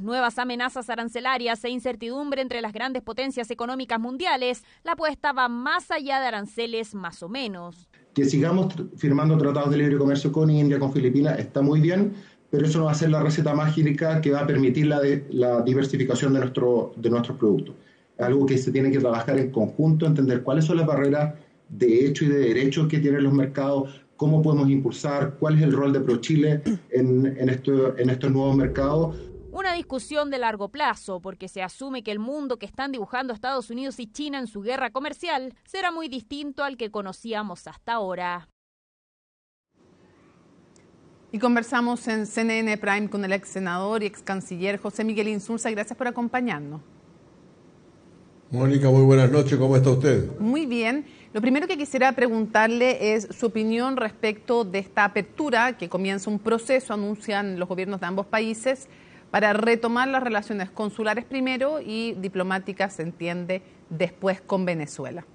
nuevas amenazas arancelarias e incertidumbre entre las grandes potencias económicas mundiales, la apuesta va más allá de aranceles más o menos. Que sigamos firmando tratados de libre comercio con India, con Filipinas, está muy bien, pero eso no va a ser la receta mágica que va a permitir la diversificación de nuestros productos. Es algo que se tiene que trabajar en conjunto, entender cuáles son las barreras de hecho y de derecho que tienen los mercados, cómo podemos impulsar, cuál es el rol de ProChile en estos nuevos mercados. Una discusión de largo plazo, porque se asume que el mundo que están dibujando Estados Unidos y China en su guerra comercial será muy distinto al que conocíamos hasta ahora. Y conversamos en CNN Prime con el ex senador y ex canciller José Miguel Insulza. Gracias por acompañarnos. Mónica, muy buenas noches. ¿Cómo está usted? Muy bien. Lo primero que quisiera preguntarle es su opinión respecto de esta apertura que comienza un proceso, anuncian los gobiernos de ambos países, para retomar las relaciones consulares primero y diplomáticas, se entiende, después con Venezuela.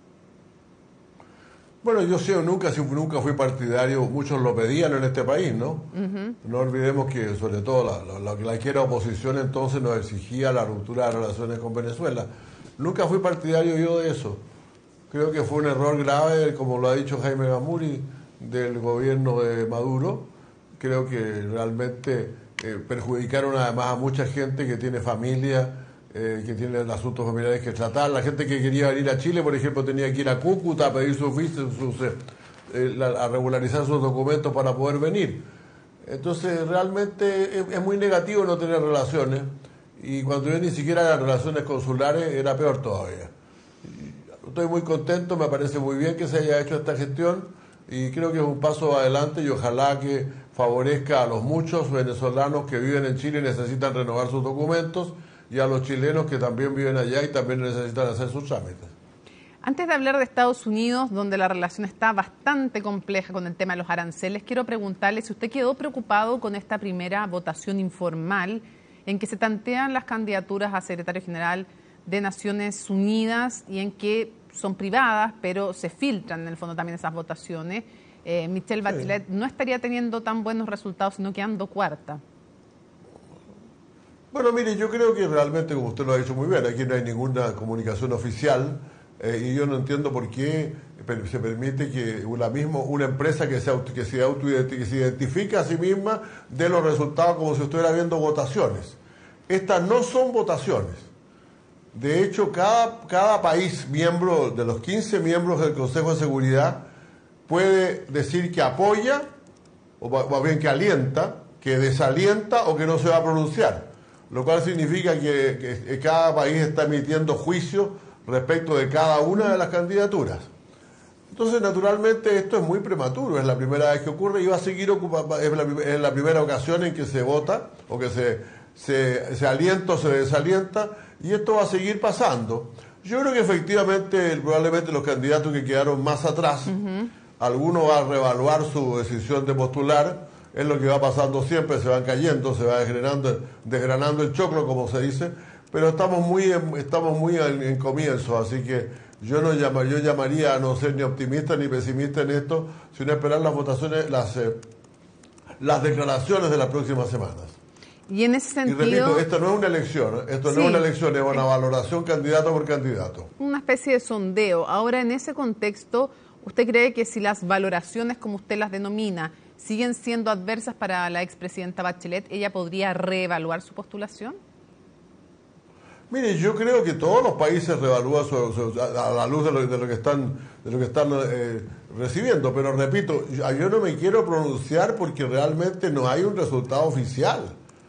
Bueno, yo nunca fui partidario, muchos lo pedían en este país, ¿no? No olvidemos que sobre todo la que era oposición entonces nos exigía la ruptura de relaciones con Venezuela. Nunca fui partidario yo de eso. Creo que fue un error grave, como lo ha dicho Jaime Gamuri, del gobierno de Maduro. Creo que realmente perjudicaron además a mucha gente que tiene familia, que tiene asuntos familiares que tratar. La gente que quería venir a Chile, por ejemplo, tenía que ir a Cúcuta a pedir sus visas, a regularizar sus documentos para poder venir. Entonces, realmente es muy negativo no tener relaciones. Y cuando yo ni siquiera las relaciones consulares, era peor todavía. Estoy muy contento, me parece muy bien que se haya hecho esta gestión y creo que es un paso adelante y ojalá que favorezca a los muchos venezolanos que viven en Chile y necesitan renovar sus documentos y a los chilenos que también viven allá y también necesitan hacer sus trámites. Antes de hablar de Estados Unidos, donde la relación está bastante compleja con el tema de los aranceles, quiero preguntarle si usted quedó preocupado con esta primera votación informal en que se tantean las candidaturas a secretario general de Naciones Unidas y en que son privadas, pero se filtran en el fondo también esas votaciones. Michelle Bachelet no estaría teniendo tan buenos resultados, sino quedando cuarta. Bueno, mire, yo creo que realmente, como usted lo ha dicho muy bien, aquí no hay ninguna comunicación oficial y yo no entiendo por qué se permite que una empresa que se identifica a sí misma dé los resultados como si estuviera viendo votaciones. Estas no son votaciones. De hecho, cada país miembro, de los 15 miembros del Consejo de Seguridad, puede decir que apoya, o más bien que alienta, que desalienta o que no se va a pronunciar. Lo cual significa que cada país está emitiendo juicio respecto de cada una de las candidaturas. Entonces, naturalmente, esto es muy prematuro. Es la primera vez que ocurre y va a seguir ocupando. Es la primera ocasión en que se vota o que se alienta o se desalienta. Y esto va a seguir pasando. Yo creo que efectivamente, probablemente los candidatos que quedaron más atrás, alguno va a reevaluar su decisión de postular. Es lo que va pasando siempre, se van cayendo, se va desgranando el choclo, como se dice. Pero estamos muy en comienzo, así que yo llamaría a no ser ni optimista ni pesimista en esto, sino esperar las votaciones, las declaraciones de las próximas semanas. Y en ese sentido... Y repito, esto no es una elección, no es una elección, es una valoración candidato por candidato. Una especie de sondeo. Ahora, en ese contexto, ¿usted cree que si las valoraciones, como usted las denomina, siguen siendo adversas para la expresidenta Bachelet, ella podría reevaluar su postulación? Mire, yo creo que todos los países reevalúan a la luz de lo que están recibiendo, pero repito, yo no me quiero pronunciar porque realmente no hay un resultado oficial.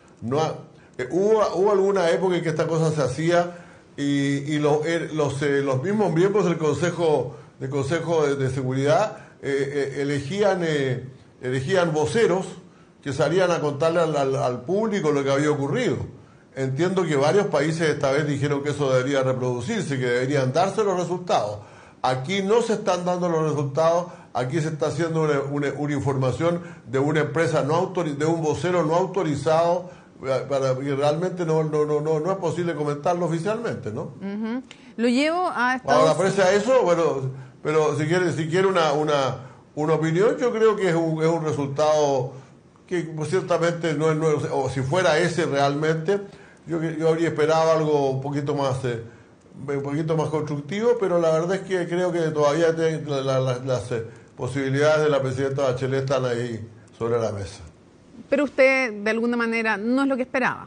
Hubo alguna época en que esta cosa se hacía y los mismos miembros del Consejo de Seguridad elegían voceros que salían a contarle al público lo que había ocurrido. Entiendo que varios países esta vez dijeron que eso debería reproducirse, que deberían darse los resultados. Aquí no se están dando los resultados, aquí se está haciendo una información de una empresa de un vocero no autorizado, y realmente no es posible comentarlo oficialmente, ¿no? Lo llevo a Estados Ahora, pese a eso, bueno, pero si quiere una opinión, yo creo que es un resultado que pues, ciertamente no es nuevo, o si fuera ese realmente, yo habría esperado algo un poquito más constructivo, pero la verdad es que creo que todavía las posibilidades de la presidenta Bachelet están ahí sobre la mesa. Pero usted, de alguna manera, no es lo que esperaba.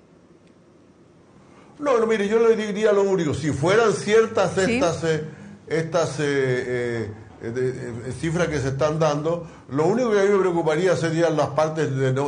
No, mire, yo le diría lo único, si fueran ciertas estas cifras que se están dando, lo único que a mí me preocuparía serían las partes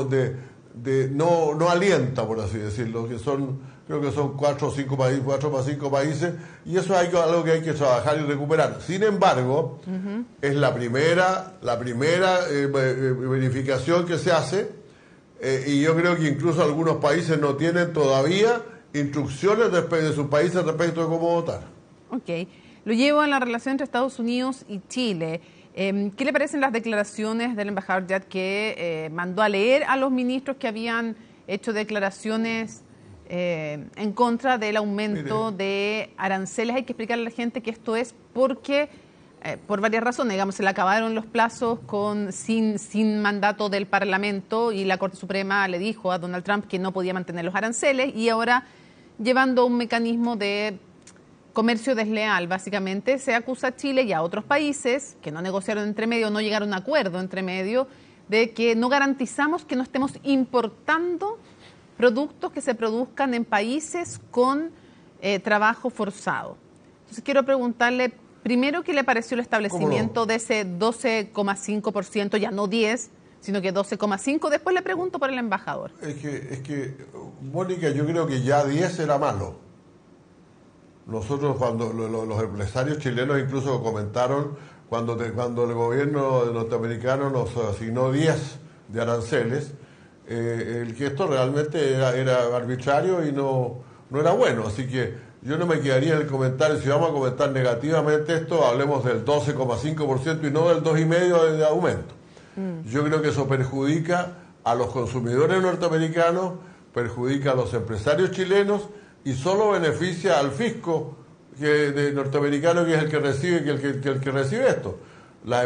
no alienta, por así decirlo, que creo que son 4 o 5 países, y eso es algo que hay que trabajar y recuperar. Sin embargo, es la primera verificación que se hace, y yo creo que incluso algunos países no tienen todavía instrucciones de sus países respecto de cómo votar. Ok. Lo llevo en la relación entre Estados Unidos y Chile. ¿Qué le parecen las declaraciones del embajador Yat que mandó a leer a los ministros que habían hecho declaraciones en contra del aumento de aranceles? Hay que explicarle a la gente que esto es porque, por varias razones, digamos, se le acabaron los plazos sin mandato del Parlamento y la Corte Suprema le dijo a Donald Trump que no podía mantener los aranceles y ahora, llevando un mecanismo de comercio desleal, básicamente, se acusa a Chile y a otros países que no negociaron entre medio, no llegaron a un acuerdo entre medio, de que no garantizamos que no estemos importando productos que se produzcan en países con trabajo forzado. Entonces quiero preguntarle, primero, ¿qué le pareció el establecimiento de ese 12,5%, ya no 10%, sino que 12,5%? Después le pregunto por el embajador. Es que, Mónica, yo creo que ya 10 era malo. Nosotros, cuando los empresarios chilenos incluso comentaron, cuando el gobierno norteamericano nos asignó 10 de aranceles, que esto realmente era arbitrario y no era bueno. Así que yo no me quedaría en el comentario, si vamos a comentar negativamente esto, hablemos del 12,5% y no del 2,5% de aumento. Yo creo que eso perjudica a los consumidores norteamericanos, perjudica a los empresarios chilenos y solo beneficia al fisco norteamericano, que es el que recibe esto. Las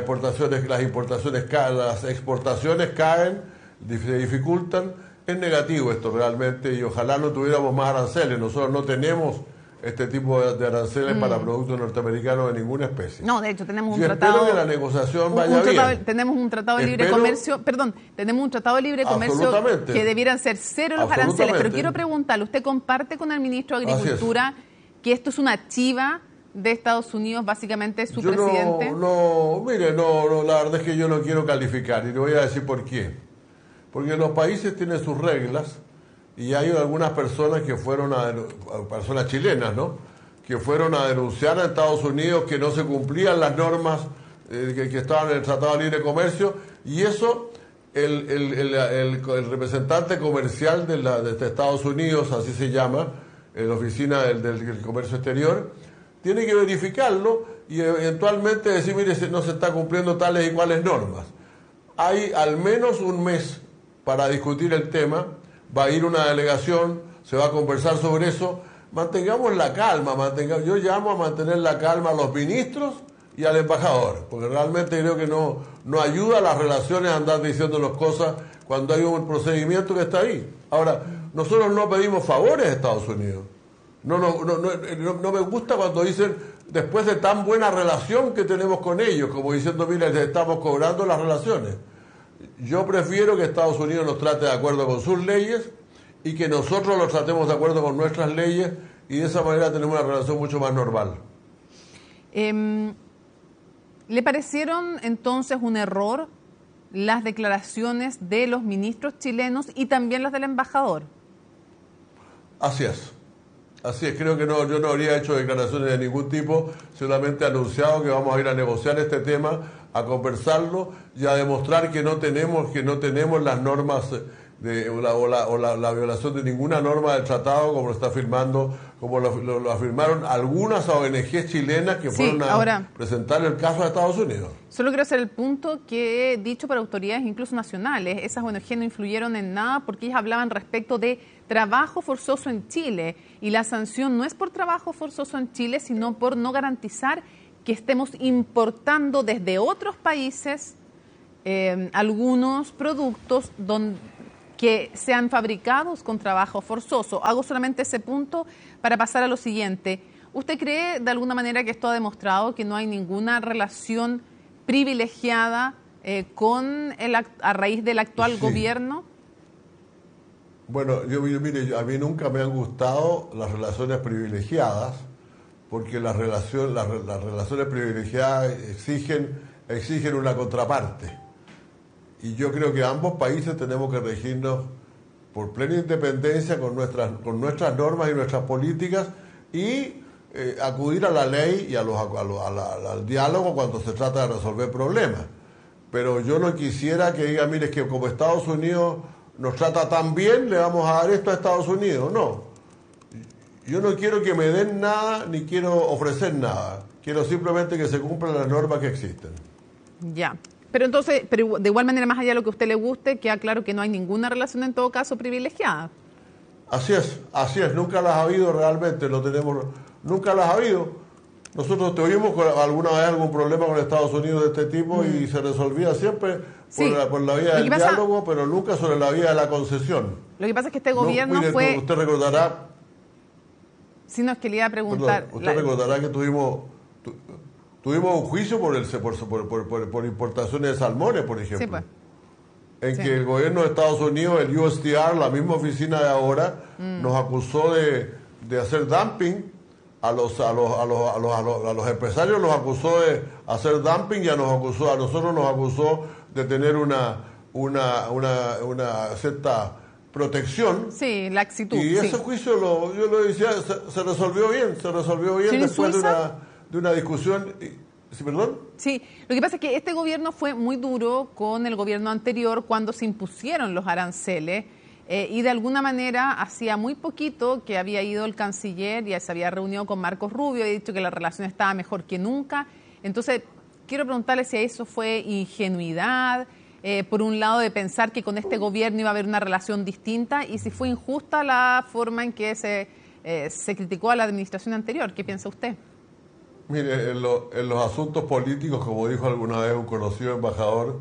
exportaciones caen, se dificultan. Es negativo esto realmente y ojalá no tuviéramos más aranceles. Nosotros no tenemos este tipo de aranceles para productos norteamericanos de ninguna especie. No, de hecho tenemos un tratado. tratado. Espero que la negociación vaya bien. Tenemos un tratado de libre comercio, tenemos un tratado de libre comercio que debieran ser cero los aranceles. Pero quiero preguntarle, ¿usted comparte con el ministro de Agricultura que esto es una chiva de Estados Unidos, básicamente su presidente? Mire, la verdad es que yo no quiero calificar y le voy a decir por qué. Porque los países tienen sus reglas. Y hay algunas personas que fueron personas chilenas, ¿no?, que fueron a denunciar a Estados Unidos que no se cumplían las normas que estaban en el Tratado de Libre Comercio, y eso el representante comercial de Estados Unidos, así se llama, la Oficina del Comercio Exterior, tiene que verificarlo y eventualmente decir, mire, no se está cumpliendo tales y cuales normas. Hay al menos un mes para discutir el tema. Va a ir una delegación, se va a conversar sobre eso. Mantengamos la calma, yo llamo a mantener la calma a los ministros y al embajador, porque realmente creo que no ayuda a las relaciones a andar diciéndonos cosas cuando hay un procedimiento que está ahí. Ahora, nosotros no pedimos favores a Estados Unidos. No me gusta cuando dicen, después de tan buena relación que tenemos con ellos, como diciendo, mira, les estamos cobrando las relaciones. Yo prefiero que Estados Unidos nos trate de acuerdo con sus leyes y que nosotros los tratemos de acuerdo con nuestras leyes, y de esa manera tenemos una relación mucho más normal. ¿Le parecieron entonces un error las declaraciones de los ministros chilenos y también las del embajador? Así es, creo que yo no habría hecho declaraciones de ningún tipo, solamente anunciado que vamos a ir a negociar este tema, a conversarlo y a demostrar que no tenemos las normas la violación de ninguna norma del tratado, como lo está afirmando, como lo afirmaron algunas ONG chilenas que fueron a presentar el caso a Estados Unidos. Solo quiero hacer el punto que he dicho por autoridades incluso nacionales, esas ONG no influyeron en nada porque ellas hablaban respecto de trabajo forzoso en Chile, y la sanción no es por trabajo forzoso en Chile, sino por no garantizar que estemos importando desde otros países algunos productos que sean fabricados con trabajo forzoso. Hago solamente ese punto para pasar a lo siguiente. ¿Usted cree de alguna manera que esto ha demostrado que no hay ninguna relación privilegiada a raíz del actual gobierno? Bueno, mire, a mí nunca me han gustado las relaciones privilegiadas, porque las relaciones privilegiadas exigen una contraparte. Y yo creo que ambos países tenemos que regirnos por plena independencia con nuestras normas y nuestras políticas y acudir a la ley y al diálogo cuando se trata de resolver problemas. Pero yo no quisiera que diga, mire, es que como Estados Unidos nos trata tan bien, le vamos a dar esto a Estados Unidos. No. Yo no quiero que me den nada, ni quiero ofrecer nada. Quiero simplemente que se cumplan las normas que existen. Ya. Pero entonces, de igual manera, más allá de lo que a usted le guste, queda claro que no hay ninguna relación en todo caso privilegiada. Así es. Nunca las ha habido realmente, nunca las ha habido. Nosotros tuvimos alguna vez algún problema con Estados Unidos de este tipo y se resolvía siempre por la vía del diálogo, pero nunca sobre la vía de la concesión. Lo que pasa es que este gobierno fue... Usted recordará... Sí, no, es que le iba a preguntar... Perdón, usted recordará que tuvimos un juicio por importaciones de salmones, por ejemplo. Sí, pues. Que el gobierno de Estados Unidos, el USTR, la misma oficina de ahora, nos acusó de hacer dumping a los empresarios, los acusó de hacer dumping y a nosotros nos acusó de tener una cierta protección. Sí, laxitud. Y ese juicio, yo lo decía, se resolvió bien después de una discusión. ¿Sí, perdón? Sí, lo que pasa es que este gobierno fue muy duro con el gobierno anterior cuando se impusieron los aranceles y de alguna manera hacía muy poquito que había ido el canciller y se había reunido con Marcos Rubio y ha dicho que la relación estaba mejor que nunca. Entonces, quiero preguntarle si eso fue ingenuidad, por un lado de pensar que con este gobierno iba a haber una relación distinta y si fue injusta la forma en que se criticó a la administración anterior. ¿Qué piensa usted? Mire, en los asuntos políticos, como dijo alguna vez un conocido embajador,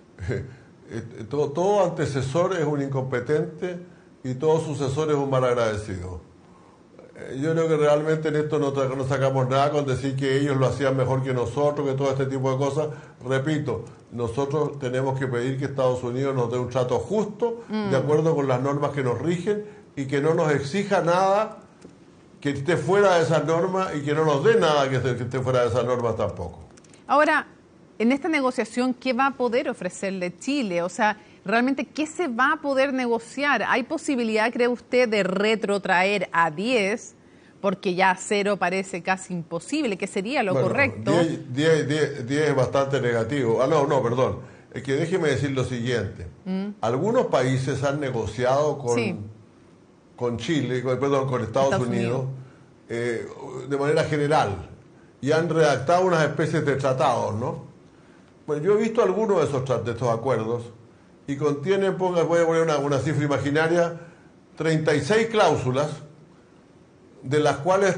todo antecesor es un incompetente y todo sucesor es un malagradecido. Yo creo que realmente en esto no sacamos nada con decir que ellos lo hacían mejor que nosotros, que todo este tipo de cosas. Repito, nosotros tenemos que pedir que Estados Unidos nos dé un trato justo, de acuerdo con las normas que nos rigen, y que no nos exija nada que esté fuera de esas normas y que no nos dé nada que esté fuera de esas normas tampoco. Ahora, en esta negociación, ¿qué va a poder ofrecerle Chile? O sea, ¿realmente qué se va a poder negociar? ¿Hay posibilidad, cree usted, de retrotraer a 10? Porque ya 0 parece casi imposible, ¿qué sería lo correcto? 10 es bastante negativo. Perdón. Es que déjeme decir lo siguiente. Algunos países han negociado con Chile, con Estados Unidos, de manera general, y han redactado unas especies de tratados, ¿no? Bueno, yo he visto algunos de estos acuerdos y contienen, voy a poner una cifra imaginaria, 36 cláusulas, de las cuales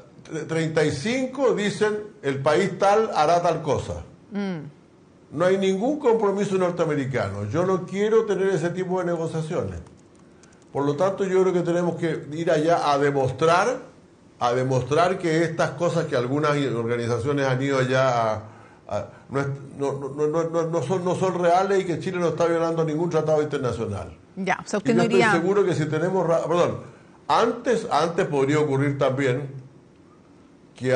35 dicen el país tal hará tal cosa. No hay ningún compromiso norteamericano. Yo no quiero tener ese tipo de negociaciones. Por lo tanto, yo creo que tenemos que ir allá a demostrar que estas cosas que algunas organizaciones han ido allá no son reales y que Chile no está violando ningún tratado internacional. Ya, o sea, usted y yo no iría... estoy seguro que si tenemos... Antes podría ocurrir también que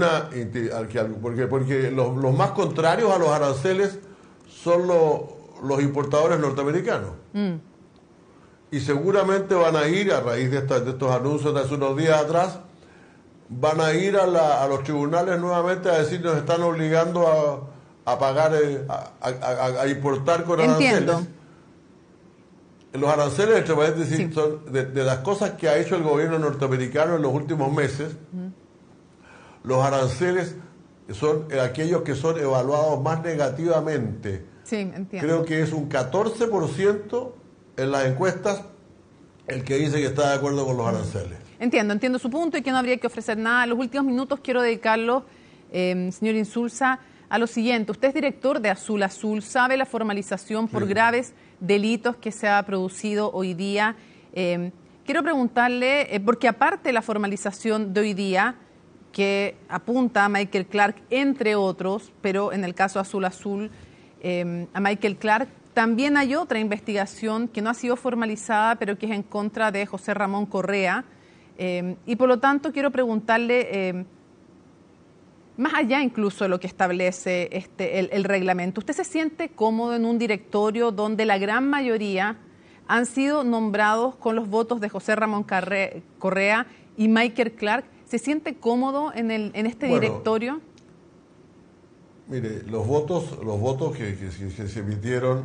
porque los más contrarios a los aranceles son los importadores norteamericanos. Y seguramente van a ir, a raíz de estos anuncios de hace unos días atrás, van a ir a los tribunales nuevamente a decir nos están obligando a pagar, a importar con aranceles. Entiendo. Los aranceles, entre paréntesis, son de las cosas que ha hecho el gobierno norteamericano en los últimos meses. Los aranceles son aquellos que son evaluados más negativamente. Sí, entiendo. Creo que es un 14% en las encuestas el que dice que está de acuerdo con los aranceles. Entiendo su punto y que no habría que ofrecer nada. En los últimos minutos quiero dedicarlo, señor Insulza, a lo siguiente. Usted es director de Azul Azul, sabe la formalización por graves delitos que se ha producido hoy día. Quiero preguntarle, porque aparte de la formalización de hoy día, que apunta a Michael Clark, entre otros, pero en el caso Azul Azul, a Michael Clark, también hay otra investigación que no ha sido formalizada, pero que es en contra de José Ramón Correa. Y por lo tanto quiero preguntarle, más allá incluso de lo que establece el reglamento, ¿usted se siente cómodo en un directorio donde la gran mayoría han sido nombrados con los votos de José Ramón Correa y Michael Clark? ¿Se siente cómodo en este directorio? Mire, los votos que se emitieron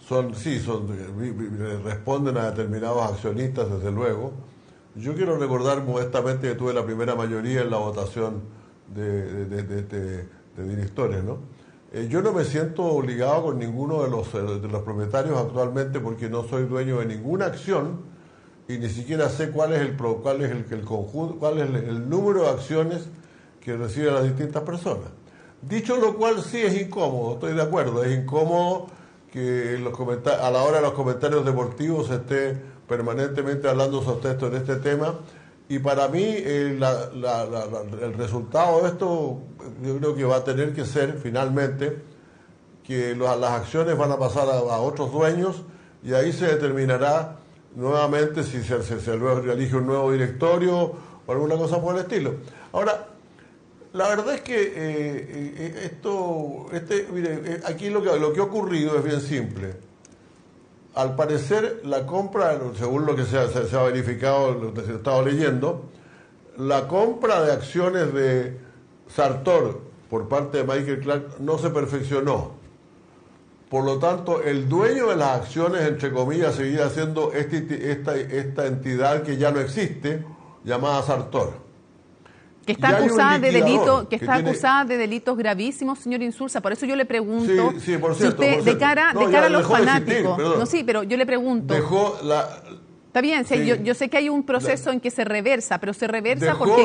responden a determinados accionistas, desde luego. Yo quiero recordar modestamente que tuve la primera mayoría en la votación de directores, ¿no? Yo no me siento obligado con ninguno de los propietarios actualmente, porque no soy dueño de ninguna acción y ni siquiera sé cuál es el conjunto, cuál es el número de acciones que reciben las distintas personas. Dicho lo cual, sí es incómodo, estoy de acuerdo, es incómodo que a la hora de los comentarios deportivos se esté permanentemente hablando sobre esto en este tema, y para mí el resultado de esto yo creo que va a tener que ser finalmente que las acciones van a pasar a otros dueños, y ahí se determinará nuevamente si se elige un nuevo directorio o alguna cosa por el estilo. Ahora, la verdad es que mire, aquí lo que ha ocurrido es bien simple. Al parecer, la compra, según lo que se ha verificado, lo que se ha estado leyendo, la compra de acciones de Sartor por parte de Michael Clark no se perfeccionó. Por lo tanto, el dueño de las acciones, entre comillas, seguirá siendo esta entidad que ya no existe, llamada Sartor. Que está acusada de delitos gravísimos, señor Insulza. Por eso yo le pregunto, sí, por cierto, si usted, de cara a los fanáticos, pero yo le pregunto. Está bien, sí. yo sé que hay un proceso en que se reversa, pero se reversa porque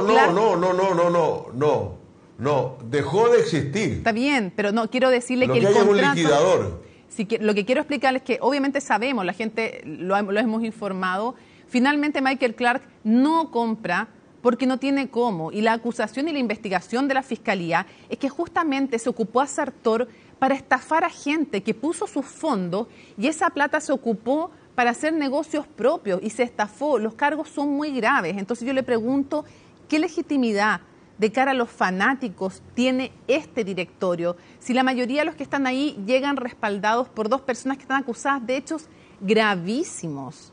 No, dejó de existir. Está bien, pero no quiero decirle que el contrato... Lo que hay es un liquidador. Lo que quiero explicarles es que obviamente sabemos, la gente lo hemos informado, finalmente Michael Clark no compra porque no tiene cómo, y la acusación y la investigación de la Fiscalía es que justamente se ocupó a Sartor para estafar a gente que puso sus fondos, y esa plata se ocupó para hacer negocios propios y se estafó. Los cargos son muy graves. Entonces yo le pregunto, ¿qué legitimidad de cara a los fanáticos tiene este directorio si la mayoría de los que están ahí llegan respaldados por dos personas que están acusadas de hechos gravísimos?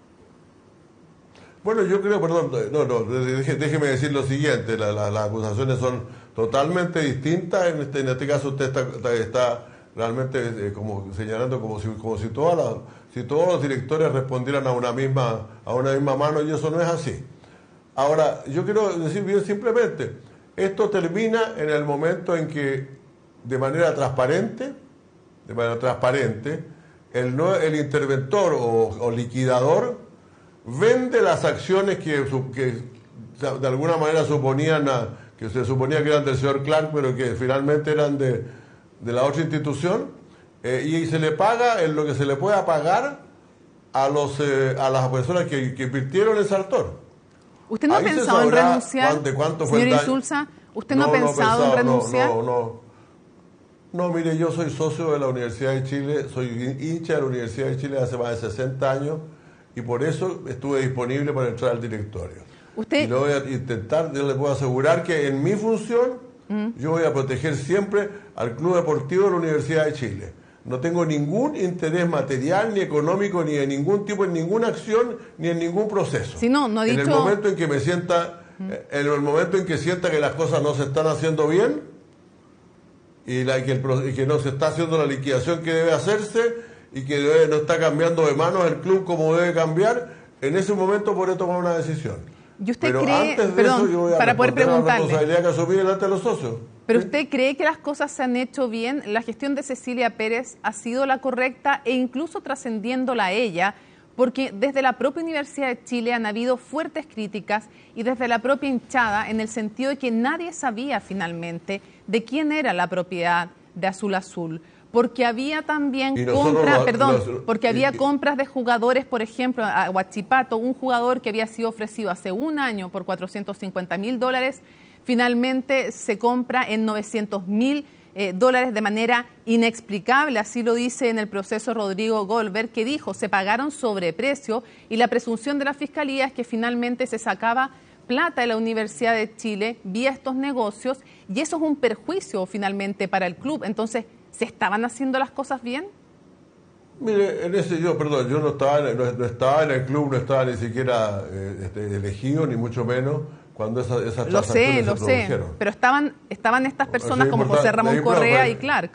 Bueno, yo creo, déjeme decir lo siguiente, las acusaciones son totalmente distintas. En este caso usted está realmente como señalando como si todos los directores respondieran a una misma mano, y eso no es así. Ahora, yo quiero decir bien simplemente, esto termina en el momento en que de manera transparente, el interventor o liquidador vende las acciones que de alguna manera que se suponía que eran del señor Clark, pero que finalmente eran de la otra institución, y se le paga en lo que se le pueda pagar a las personas que invirtieron en Sartor. ¿Usted no ha pensado en renunciar, señor Insulza? ¿Usted no ha pensado en renunciar? No, mire, yo soy socio de la Universidad de Chile, soy hincha de la Universidad de Chile hace más de 60 años, y por eso estuve disponible para entrar al directorio. Y lo voy a intentar, yo le puedo asegurar que en mi función yo voy a proteger siempre al Club Deportivo de la Universidad de Chile. No tengo ningún interés material, ni económico, ni de ningún tipo, en ninguna acción, ni en ningún proceso. Si no ha dicho... En el momento en que me sienta, en el momento en que sienta que las cosas no se están haciendo bien, y que no se está haciendo la liquidación que debe hacerse, y que no está cambiando de manos el club como debe cambiar, en ese momento podré tomar una decisión. ¿Y usted pero cree, antes de eso yo voy a para poder preguntarle, la responsabilidad que asumí delante de los socios? ¿Pero usted cree que las cosas se han hecho bien? ¿La gestión de Cecilia Pérez ha sido la correcta, e incluso trascendiéndola a ella? Porque desde la propia Universidad de Chile han habido fuertes críticas, y desde la propia hinchada, en el sentido de que nadie sabía finalmente de quién era la propiedad de Azul Azul. Porque había también compras de jugadores, por ejemplo, a Huachipato, un jugador que había sido ofrecido hace un año por $450,000, finalmente se compra en $900,000 de manera inexplicable, así lo dice en el proceso Rodrigo Goldberg, que dijo, se pagaron sobreprecio y la presunción de la Fiscalía es que finalmente se sacaba plata de la Universidad de Chile vía estos negocios y eso es un perjuicio finalmente para el club. Entonces, ¿se estaban haciendo las cosas bien? Mire, yo no estaba en el club, no estaba ni siquiera elegido, ni mucho menos, cuando esas transacciones se produjeron. Pero estaban estas personas como José Ramón Correa y Clark.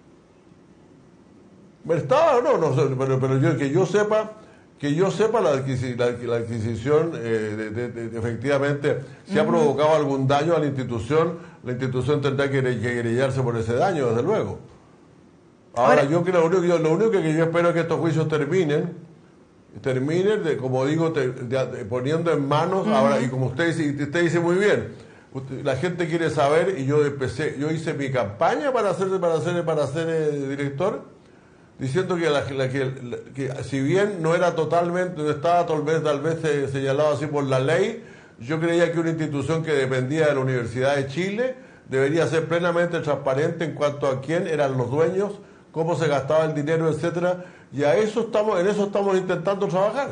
Pero que yo sepa la adquisición efectivamente si ha provocado algún daño a la institución tendrá que querellarse por ese daño, desde luego. Ahora yo creo lo único que yo espero es que estos juicios terminen como digo, poniendo en manos ahora, y como usted dice muy bien, la gente quiere saber, y yo hice mi campaña para ser director, diciendo que si bien no estaba tal vez señalado así por la ley, yo creía que una institución que dependía de la Universidad de Chile debería ser plenamente transparente en cuanto a quién eran los dueños, cómo se gastaba el dinero, etcétera, y en eso estamos intentando trabajar.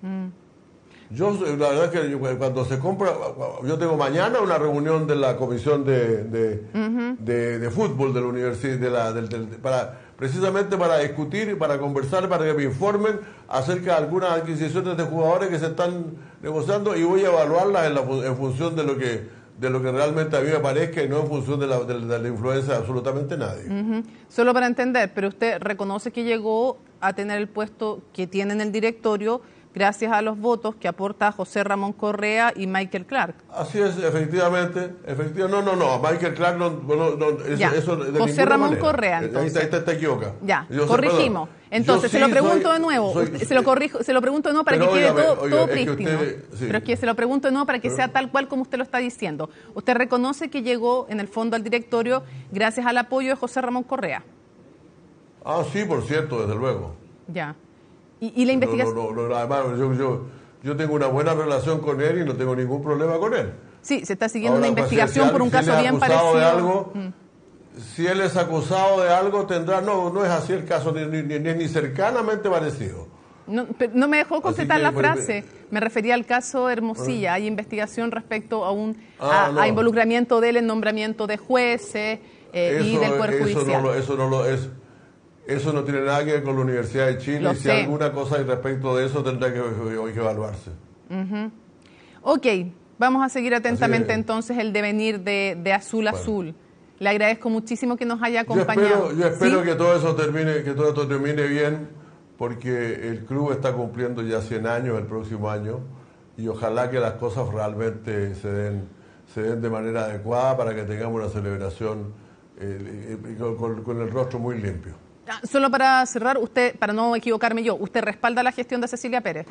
La verdad es que cuando se compra, yo tengo mañana una reunión de la comisión de fútbol de la universidad, precisamente para discutir y para conversar, para que me informen acerca de algunas adquisiciones de jugadores que se están negociando, y voy a evaluarlas en función de lo que realmente a mí me parezca y no en función de la influencia de absolutamente nadie. Solo para entender, pero usted reconoce que llegó a tener el puesto que tiene en el directorio gracias a los votos que aporta José Ramón Correa y Michael Clark. Así es, efectivamente. No, Michael Clark eso de José Ramón manera. Correa, entonces. Ahí te equivoca. Ya, corregimos. Entonces, se lo pregunto de nuevo. Se lo pregunto de nuevo para que quede todo prístino. Pero es que se lo pregunto de nuevo para que sea tal cual como usted lo está diciendo. ¿Usted reconoce que llegó, en el fondo, al directorio gracias al apoyo de José Ramón Correa? Ah, sí, por cierto, desde luego. Ya. ¿Y la investigación? Además, yo tengo una buena relación con él y no tengo ningún problema con él. Sí, se está siguiendo una investigación por un caso bien parecido. De algo, si él es acusado de algo, tendrá... No es así el caso, ni cercanamente parecido. No me dejó completar la frase. Me refería al caso Hermosilla. Hay investigación respecto a involucramiento de él en nombramiento de jueces y del Poder Judicial. Eso no tiene nada que ver con la Universidad de Chile. Lo y si sé. alguna cosa hay respecto de eso tendrá que evaluarse. Ok, vamos a seguir atentamente entonces el devenir de Azul Azul. Le agradezco muchísimo que nos haya acompañado. Yo espero que todo esto termine bien, porque el club está cumpliendo ya 100 años el próximo año, y ojalá que las cosas realmente se den de manera adecuada para que tengamos una celebración con el rostro muy limpio. Solo para cerrar, usted, para no equivocarme yo, ¿usted respalda la gestión de Cecilia Pérez?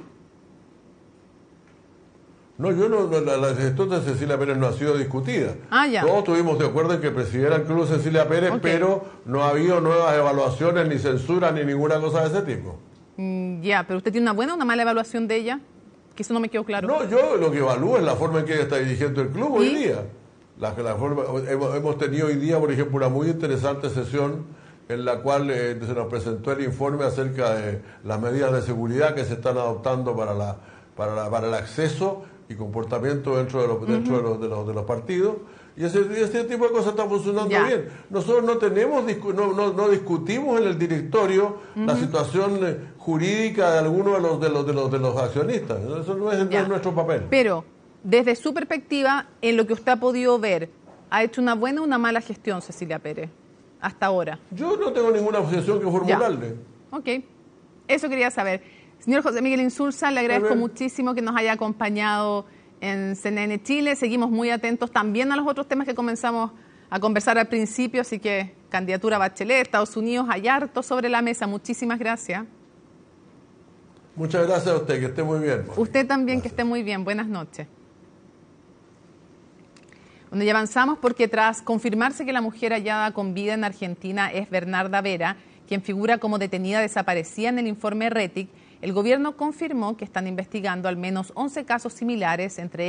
No, la gestión de Cecilia Pérez no ha sido discutida. Ya. Todos estuvimos de acuerdo en que presidiera el club Cecilia Pérez, pero no ha habido nuevas evaluaciones, ni censura, ni ninguna cosa de ese tipo. Ya, pero ¿usted tiene una buena o una mala evaluación de ella? Que eso no me quedó claro. No, yo lo que evalúo es la forma en que ella está dirigiendo el club hoy día. Hemos tenido hoy día, por ejemplo, una muy interesante sesión en la cual se nos presentó el informe acerca de las medidas de seguridad que se están adoptando para el acceso y comportamiento dentro de los partidos, y ese tipo de cosas están funcionando bien. Nosotros no discutimos en el directorio la situación jurídica de alguno de los accionistas. Eso no es nuestro papel. Pero desde su perspectiva, en lo que usted ha podido ver, ¿ha hecho una buena o una mala gestión Cecilia Pérez hasta ahora? Yo no tengo ninguna objeción que formularle. Ok, eso quería saber. Señor José Miguel Insulza, le agradezco muchísimo que nos haya acompañado en CNN Chile. Seguimos muy atentos también a los otros temas que comenzamos a conversar al principio, así que candidatura Bachelet, Estados Unidos, hay harto sobre la mesa. Muchísimas gracias. Muchas gracias a usted, que esté muy bien. Usted también, gracias. Que esté muy bien. Buenas noches. donde ya avanzamos porque tras confirmarse que la mujer hallada con vida en Argentina es Bernarda Vera, quien figura como detenida desaparecida en el informe RETIC, el gobierno confirmó que están investigando al menos 11 casos similares, entre